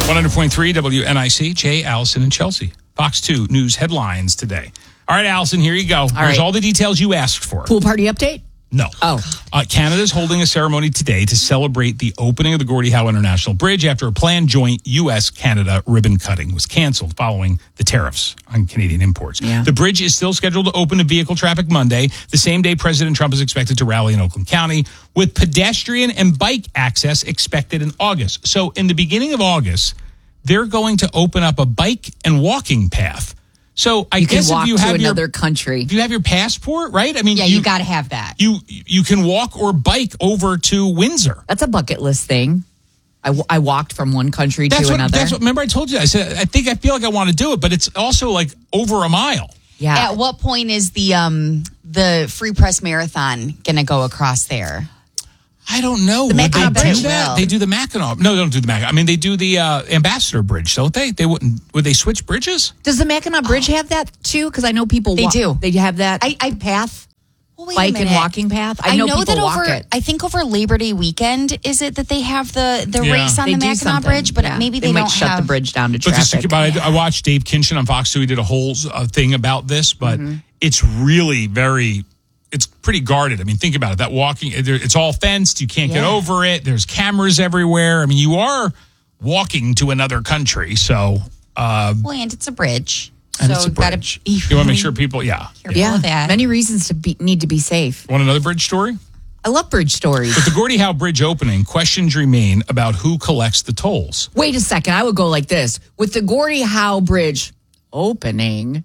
100.3 WNIC, Jay, Allison, and Chelsea. Fox 2 News headlines today. All right, Allison, here you go. Here's all the details you asked for. Pool party update? No. Oh. Canada's holding a ceremony today to celebrate the opening of the Gordie Howe International Bridge after a planned joint U.S.-Canada ribbon cutting was canceled following the tariffs on Canadian imports. Yeah. The bridge is still scheduled to open to vehicle traffic Monday, the same day President Trump is expected to rally in Oakland County, with pedestrian and bike access expected in August. So in the beginning of August, they're going to open up a bike and walking path. So I guess can walk if you have another country. if you have your passport, right? I mean, you got to have that. You can walk or bike over to Windsor. That's a bucket list thing. I walked from one country to another. Remember I told you, I said, I feel like I want to do it, but it's also like over a mile. Yeah. At what point is the Free Press Marathon going to go across there? I don't know. The Mackinac Bridge They do the Mackinac. No, they don't do the Mackinac. I mean, they do the Ambassador Bridge, don't they? Would they switch bridges? Does the Mackinac Bridge have that too? Because I know people do. They have that path, Well, wait bike a and minute. walking path. I know people that walk it. I think over Labor Day weekend, is it that they have the race on They the do Mackinac something. Bridge? But Yeah. maybe they might don't shut have the bridge down to traffic. But I watched Dave Kinchin on Fox 2. He did a whole thing about this, but it's really it's pretty guarded. I mean, think about it. That walking, it's all fenced. You can't get over it. There's cameras everywhere. I mean, you are walking to another country. So, Well, and it's a bridge. and So it's a gotta bridge. be You want to make sure people, careful Yeah, with that. many reasons to need to be safe. Want another bridge story? I love bridge stories. With the Gordie Howe Bridge opening, questions remain about who collects the tolls. Wait a second. I would go like this. With the Gordie Howe Bridge opening,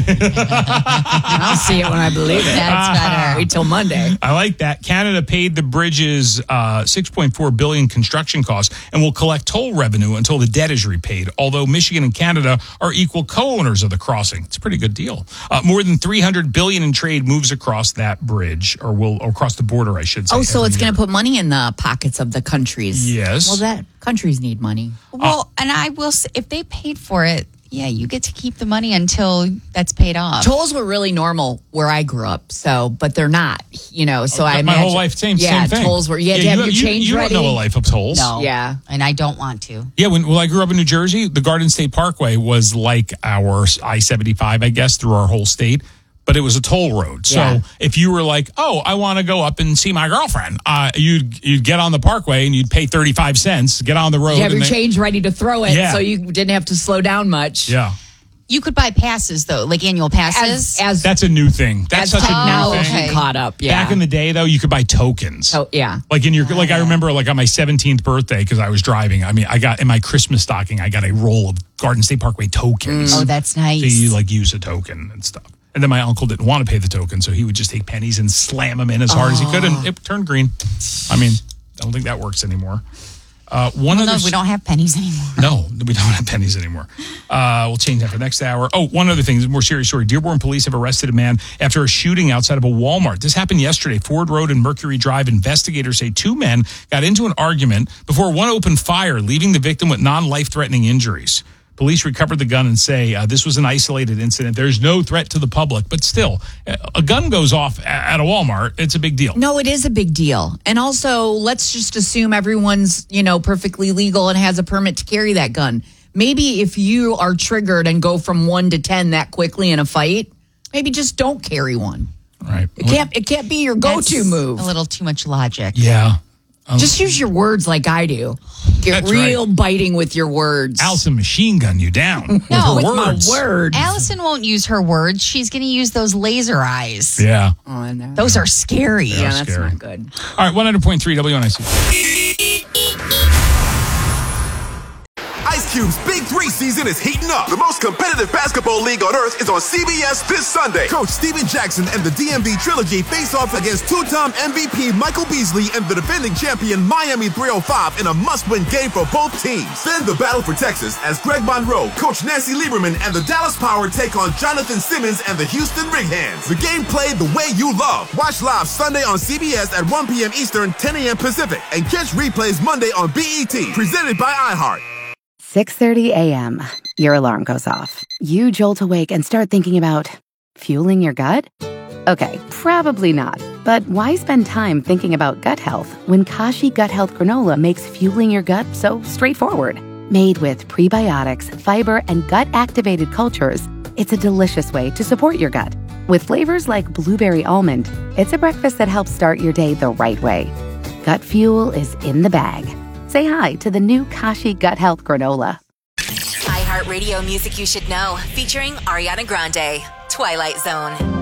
I'll see it when I believe it. That's better. Wait till Monday. I like that. Canada paid the bridge's $6.4 billion construction costs and will collect toll revenue until the debt is repaid, although Michigan and Canada are equal co-owners of the crossing. It's a pretty good deal. More than $300 billion in trade moves across that bridge, or across the border, I should say. Oh, so it's going to put money in the pockets of the countries. Yes. Well, that countries need money. Well, and I will say, if they paid for it, yeah, you get to keep the money until that's paid off. Tolls were really normal where I grew up, but they're not, So I my imagine, whole life, same thing. tolls were. You had to have your change you ready. don't know a life of tolls. No. Yeah. And I don't want to. Yeah, when I grew up in New Jersey, the Garden State Parkway was like our I-75, I guess, through our whole state. But it was a toll road. So Yeah. if you were like, oh, I want to go up and see my girlfriend, you'd get on the parkway and you'd pay 35 cents, get on the road. You have your change ready to throw it, Yeah. so you didn't have to slow down much. Yeah. You could buy passes, though, like annual passes. As That's a new thing. That's as such a new technology thing. okay. caught up, yeah. Back in the day, though, you could buy tokens. Oh, yeah. Like I remember, like on my 17th birthday, because I was driving. I mean, I got in my Christmas stocking, I got a roll of Garden State Parkway tokens. Oh, that's nice. So you use a token and stuff. And then my uncle didn't want to pay the token, so he would just take pennies and slam them in as hard as he could, and it turned green. I mean, I don't think that works anymore. We don't have pennies anymore. No, we don't have pennies anymore. We'll change that for next hour. Oh, one other thing, more serious story. Dearborn police have arrested a man after a shooting outside of a Walmart. This happened yesterday. Ford Road and Mercury Drive. Investigators say two men got into an argument before one opened fire, leaving the victim with non-life-threatening injuries. Police recovered the gun and say this was an isolated incident. There's no threat to the public, but still, a gun goes off at a Walmart. It's a big deal. No, it is a big deal. And also, let's just assume everyone's, perfectly legal and has a permit to carry that gun. Maybe if you are triggered and go from 1 to 10 that quickly in a fight, maybe just don't carry one. Right. It can't be your go-to That's move. A little too much logic. Yeah. Just use your words like I do. Get That's real biting with your words. Allison machine gun you down. No, with with her my words. words. Allison won't use her words. She's going to use those laser eyes. Yeah. Oh, I know. Those are scary. yeah, that's scary. not good. All right, 100.3 WNIC. Ice Cube's Big 3 season is heating up. The most competitive basketball league on earth is on CBS this Sunday. Coach Steven Jackson and the DMV Trilogy face off against two-time MVP Michael Beasley and the defending champion Miami 305 in a must-win game for both teams. Then the battle for Texas as Greg Monroe, Coach Nancy Lieberman, and the Dallas Power take on Jonathan Simmons and the Houston Rig Hands. The game played the way you love. Watch live Sunday on CBS at 1 p.m. Eastern, 10 a.m. Pacific, and catch replays Monday on BET. Presented by iHeart. 6:30 a.m. Your alarm goes off. You jolt awake and start thinking about fueling your gut? Okay, probably not. But why spend time thinking about gut health when Kashi Gut Health Granola makes fueling your gut so straightforward? Made with prebiotics, fiber, and gut-activated cultures, it's a delicious way to support your gut. With flavors like blueberry almond, it's a breakfast that helps start your day the right way. Gut Fuel is in the bag. Say hi to the new Kashi Gut Health Granola. iHeartRadio Music You Should Know, featuring Ariana Grande, Twilight Zone.